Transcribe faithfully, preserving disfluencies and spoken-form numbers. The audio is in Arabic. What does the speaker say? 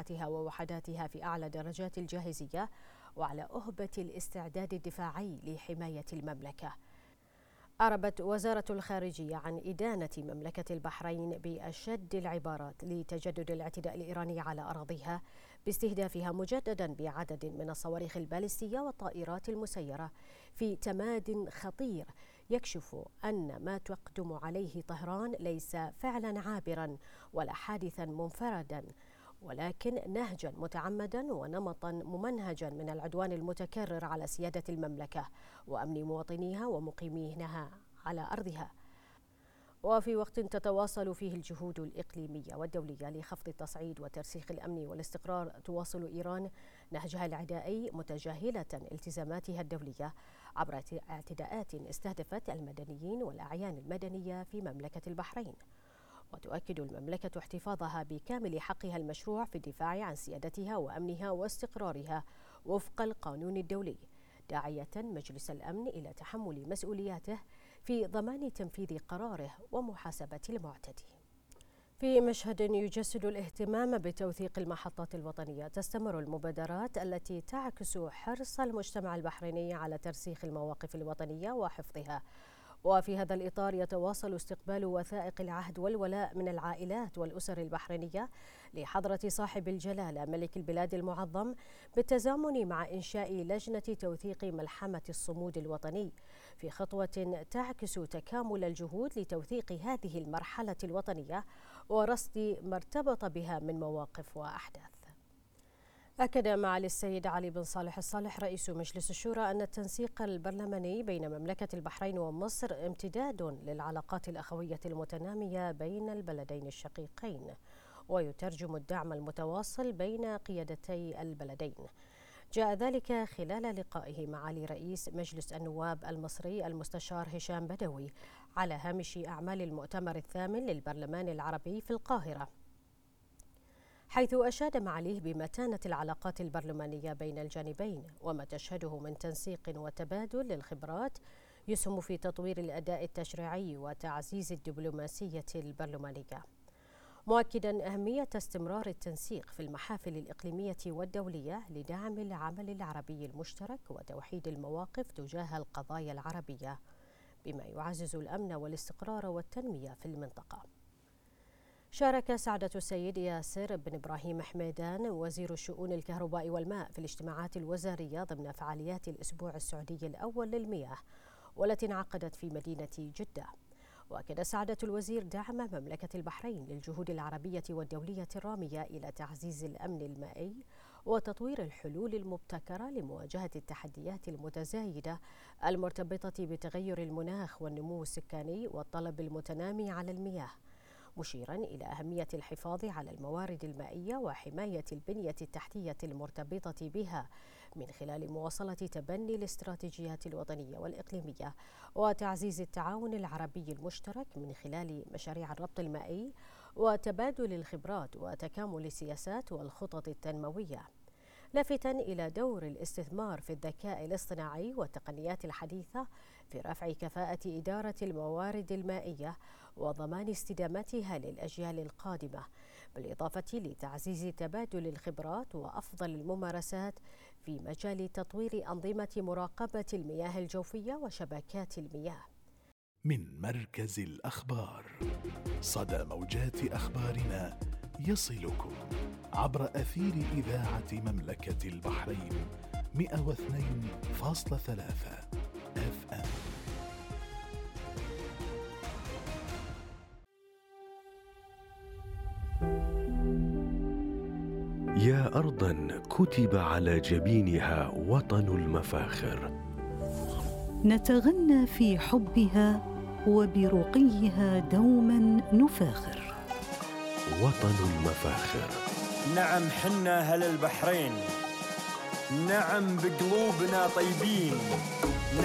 قطاعاتها ووحداتها في أعلى درجات الجاهزية وعلى أهبة الاستعداد الدفاعي لحماية المملكة. أعربت وزارة الخارجية عن إدانة مملكة البحرين بأشد العبارات لتجدد الاعتداء الإيراني على أراضيها باستهدافها مجددا بعدد من الصواريخ البالستية والطائرات المسيرة في تماد خطير يكشف أن ما تقدم عليه طهران ليس فعلا عابرا ولا حادثا منفردا، ولكن نهجا متعمدا ونمطا ممنهجا من العدوان المتكرر على سيادة المملكة وأمن مواطنيها ومقيمينها على أرضها. وفي وقت تتواصل فيه الجهود الإقليمية والدولية لخفض التصعيد وترسيخ الأمن والاستقرار، تواصل إيران نهجها العدائي متجاهلة التزاماتها الدولية عبر اعتداءات استهدفت المدنيين والأعيان المدنية في مملكة البحرين. وتؤكد المملكة احتفاظها بكامل حقها المشروع في الدفاع عن سيادتها وأمنها واستقرارها وفق القانون الدولي، داعية مجلس الأمن إلى تحمل مسؤولياته في ضمان تنفيذ قراره ومحاسبة المعتدي. في مشهد يجسد الاهتمام بتوثيق المحطات الوطنية، تستمر المبادرات التي تعكس حرص المجتمع البحريني على ترسيخ المواقف الوطنية وحفظها. وفي هذا الإطار يتواصل استقبال وثائق العهد والولاء من العائلات والأسر البحرينية لحضرة صاحب الجلالة ملك البلاد المعظم، بالتزامن مع إنشاء لجنة توثيق ملحمة الصمود الوطني، في خطوة تعكس تكامل الجهود لتوثيق هذه المرحلة الوطنية ورصد ما ارتبط بها من مواقف وأحداث. أكد معالي السيد علي بن صالح الصالح رئيس مجلس الشورى أن التنسيق البرلماني بين مملكة البحرين ومصر امتداد للعلاقات الأخوية المتنامية بين البلدين الشقيقين، ويترجم الدعم المتواصل بين قيادتي البلدين. جاء ذلك خلال لقائه معالي رئيس مجلس النواب المصري المستشار هشام بدوي على هامش أعمال المؤتمر الثامن للبرلمان العربي في القاهرة، حيث أشاد معاليه بمتانة العلاقات البرلمانية بين الجانبين وما تشهده من تنسيق وتبادل للخبرات يسهم في تطوير الأداء التشريعي وتعزيز الدبلوماسية البرلمانية، مؤكدا أهمية استمرار التنسيق في المحافل الإقليمية والدولية لدعم العمل العربي المشترك وتوحيد المواقف تجاه القضايا العربية بما يعزز الأمن والاستقرار والتنمية في المنطقة. شارك سعادة السيد ياسر بن إبراهيم حميدان وزير الشؤون الكهرباء والماء في الاجتماعات الوزارية ضمن فعاليات الأسبوع السعودي الأول للمياه والتي انعقدت في مدينة جدة. وأكد سعادة الوزير دعم مملكة البحرين للجهود العربية والدولية الرامية إلى تعزيز الأمن المائي وتطوير الحلول المبتكرة لمواجهة التحديات المتزايدة المرتبطة بتغير المناخ والنمو السكاني والطلب المتنامي على المياه، مشيرا إلى أهمية الحفاظ على الموارد المائية وحماية البنية التحتية المرتبطة بها من خلال مواصلة تبني الاستراتيجيات الوطنية والإقليمية وتعزيز التعاون العربي المشترك من خلال مشاريع الربط المائي وتبادل الخبرات وتكامل السياسات والخطط التنموية، لافتا إلى دور الاستثمار في الذكاء الاصطناعي والتقنيات الحديثة في رفع كفاءة إدارة الموارد المائية وضمان استدامتها للأجيال القادمة، بالإضافة لتعزيز تبادل الخبرات وأفضل الممارسات في مجال تطوير أنظمة مراقبة المياه الجوفية وشبكات المياه. من مركز الأخبار، صدى موجات أخبارنا يصلكم عبر أثير إذاعة مملكة البحرين مئة واثنين فاصلة ثلاثة اف ام. يا أرضا كتب على جبينها وطن المفاخر، نتغنى في حبها وبرقيها دوما نفاخر. وطن المفاخر. نعم حنا أهل البحرين، نعم بقلوبنا طيبين،